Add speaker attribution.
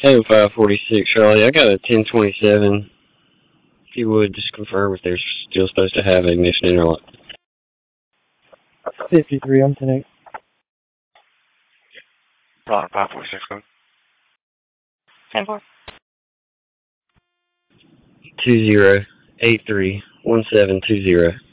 Speaker 1: Hey, 546, Charlie. I got a 1027. If you would, just confirm if they're still supposed to have ignition interlock.
Speaker 2: 53 on 10-8.
Speaker 3: Ron 546, code.
Speaker 4: 10-4.
Speaker 1: 20831720.